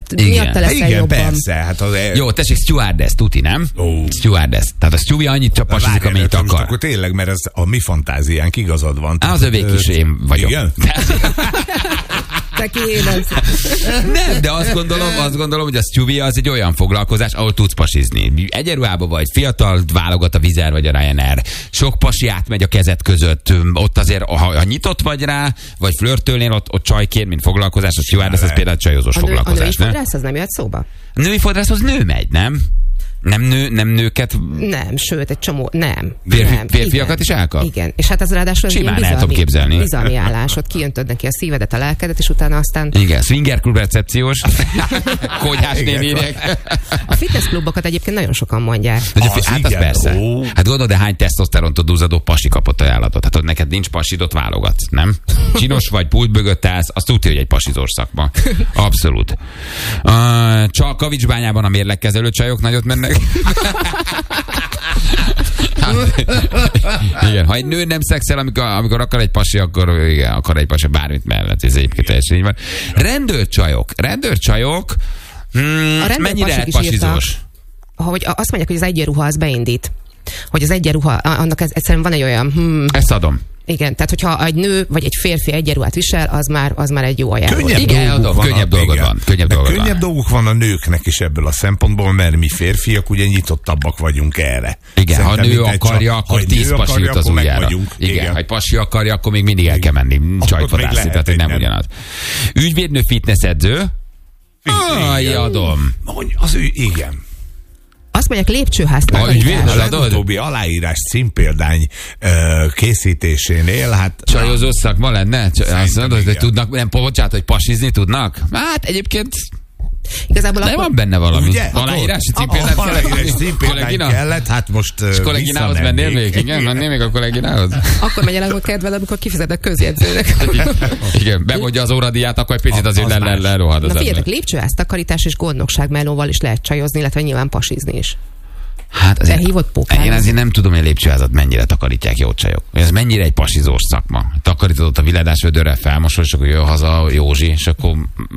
miatta leszel igen, jobban. Persze, hát jó, tessék, stewardess, tuti, nem? Stewardess. Tehát a Stewie annyit csak pasizik, amennyit akar. Akkor tényleg, mert ez a mi fantáziánk, igazad van. Az övék is én vagyok. Igen? Nem, de azt gondolom, hogy a Stewie az egy olyan foglalkozás, ahol tudsz pasizni. Egyenruhába vagy, fiatal, válogat a Wizz Air vagy a Ryanair. Sok pasi átmegy a kezed között. Ott azért, ha nyitott vagy rá, vagy flörtölnél, ott csajként, mint foglalkozás, a stewardess, ez például csajozós foglalkozás. A női fodrász az nem jöhet szóba? A női fodrászhoz nő megy, nem? Nem nőket? Nem, sőt, egy csomó, nem. Férfiakat is elkap? Igen, és hát az ráadásul simán el tudom képzelni. Bizalmi állás, ott kijöntöd neki a szívedet, a lelkedet, és utána aztán... Igen, swinger klub recepciós, konyhás néninek. A fitness klubokat egyébként nagyon sokan mondják. Hát az persze. Hát gondolod, de hány tesztoszterontól duzzadó pasi kapott ajánlatot? Hát ott neked nincs pasidot, válogatsz, nem? Csinos vagy, pult mögött állsz, azt tudja, hogy egy pasizós szakma. Abszolút. Csak Kavicsbányában a mérlegkezelő csajok nagyot mennek. Igen, ha egy nő nem szexel, amikor akar egy pasi, akkor igen, akar egy pasi bármit mellett. Ez egyébként teljesen így van. Rendőrcsajok, mennyire lehet pasizós? Hogy azt mondják, hogy az egyenruha az beindít. Hogy az egyenruha, annak egyszerűen van egy olyan... Ezt adom. Igen, tehát hogyha egy nő vagy egy férfi egyenruhát visel, az már egy jó ajánló. Könnyebb dolgok van a nőknek is ebből a szempontból, mert mi férfiak ugye nyitottabbak vagyunk erre. Igen, szerintem, ha nő akarja, akkor 10 pasi jut az ujjára. Igen, ha egy pasi akarja, akkor még mindig el kell menni csajfodászni, tehát hogy nem ugyanaz. Ügyvédnő fitness edző? Adom. Az ő, igen. Azt mondják, lépcsőház takarítás. A legutóbbi aláírás címpéldány készítésénél, hát... Csajozó szakma lenne? Azt mondod, hogy tudnak, nem bocsánat, hogy pasizni tudnak? Hát egyébként... Igazából de van benne valami. Ugye? Aláírási címpéldány kellett, hát most és kolléginához mennél még? Igen, mennél még a kolléginához? Akkor megy el a kedved, amikor kifizetek közjegyzőnek. Igen, bemondja az óradíját, akkor egy picit azért lerohad. Na figyeljetek, lépcsőház takarítás és gondnokság melóval is lehet csajozni, illetve nyilván pasizni is. Hát azért, hívott pókán. Én azért nem tudom, hogy a lépcsőházat mennyire takarítják jó csajok. Ez mennyire egy pasizós szakma. Takarítod a villadás vödörrel, felmosol, és akkor jön haza Józsi, és akkor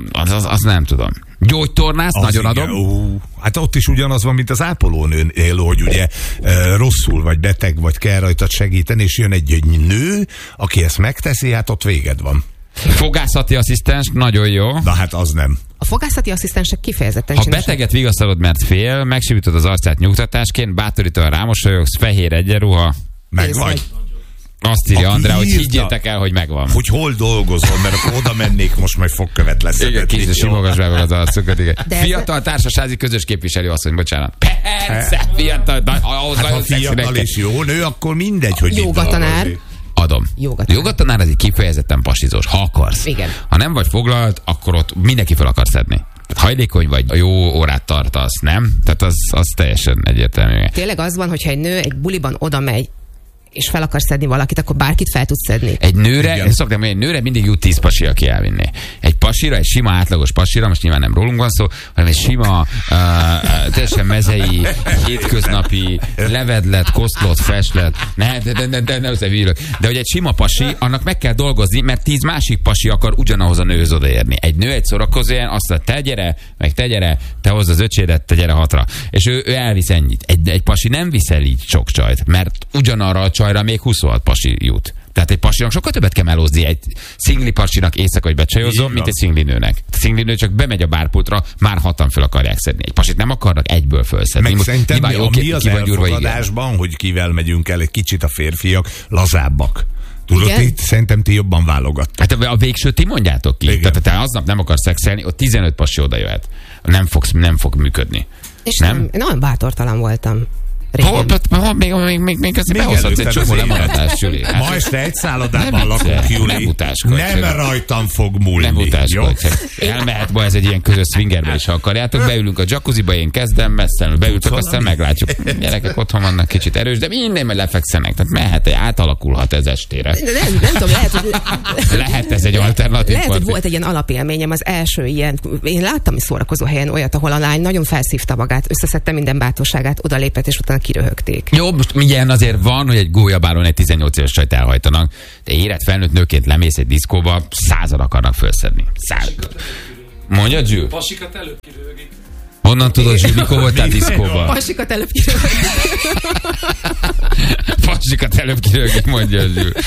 azt nem tudom. Gyógytornász, nagyon adom. Hát ott is ugyanaz van, mint az ápolónőnél, hogy ugye rosszul vagy beteg, vagy kell rajtad segíteni, és jön egy nő, aki ezt megteszi, hát ott véged van. Fogászati asszisztens, nagyon jó. Na hát az nem. A fogászati asszisztensek kifejezetten ha beteget vigasztalod, mert fél, megsivítod az arcát nyugtatásként, bátorítóan rámosolyogsz, fehér egyenruha. Meg vagy. Azt írja Andrá, hogy higgyétek el, hogy megvan. Hogy hol dolgozol, mert akkor oda mennék, most majd fogkövet lesz. Igen, kicsit simogass be az arcokat, igen. Fiatal társasági közös képviselő asszony, bocsánat. Persze, fiatal, ha fiatal és jó nő, akkor mindegy, hogy jogatanár. Adom. Jogatanár az egy kifejezetten pasizós, ha akarsz. Igen. Ha nem vagy foglalt, akkor ott mindenki fel akar szedni. Hajlékony vagy, a jó órát tartasz, nem? Tehát az teljesen egyértelmű. Tényleg az van, hogyha egy nő egy buliban oda megy, és fel akar szedni valakit, akkor bárkit fel tudsz szedni. Egy nőre, szoktam mondani, egy nőre mindig jut 10 pasi, aki elvinné. Egy pasira, egy sima átlagos pasira, most nyilván nem rólunk van szó, hanem egy sima, teljesen mezei, hétköznapi, levedlet, koszlott, feslet, ne összevírok. De hogy egy sima pasi, annak meg kell dolgozni, mert 10 másik pasi akar ugyanahoz a nőhöz odaérni. Egy nő egy szórakozóan azt mondja, te gyere, meg te gyere, te hozd az öcsédet, te gyere 6-ra. És ő elvisz ennyit. Egy pasi nem viszel így sok csajt, mert ugyanarra a csajra még 26 pasi jut. Tehát egy pasinak sokkal többet kell melózni egy szingli pasinak éjszaka, hogy becsajozom, mint egy szingli nőnek. A szingli nő csak bemegy a bárpultra, már 6-an föl akarják szedni. Egy pasit nem akarnak egyből fölszedni. Meg szerintem mi az elfogadásban, hogy kivel megyünk el, egy kicsit a férfiak lazábbak. Tudod, itt szerintem ti jobban válogattok. Hát a végső ti mondjátok ki. Igen. Tehát te aznap nem akarsz szexelni, ott 15 pasi oda jöhet. Nem fog működni. És nem? Nagyon bátortalan voltam. Még ezt behozhatsz egy csomó lemaradást, Juli. Ma este egy szállodában lakunk, Juli. Nem rajtam fog múlni. Nem utáskodj. Elmehet ma ez egy ilyen közös swingerbe is, ha akarjátok. Beülünk a jacuzziba, én kezdem, messzenül beültök, aztán meglátjuk. Gyerekek otthon vannak kicsit erős, de minden majd lefekszenek. Tehát mehet, átalakulhat ez estére. Nem tudom, lehet ez egy alternatív. Lehet, hogy volt egy ilyen alapélményem, az első ilyen. Én láttam szórakozó helyen olyat, ahol a lány nagyon felszívta magát, összeszedte minden bátorságát, odalépett, és utána kiröhögték. Jó, most ilyen azért van, hogy egy gólyabáron egy 18 éves csajt elhajtanak, de érett felnőtt nőként lemész egy diszkóba, 100-an akarnak felszedni. Mondja, Gyül? Pasikat előbb kiröhögik. Honnan tudod, Zsül, mikor voltál diszkóban? Pasikat előbb kiröhögik. Pasikat előbb kiröhögik, mondja, Zsül.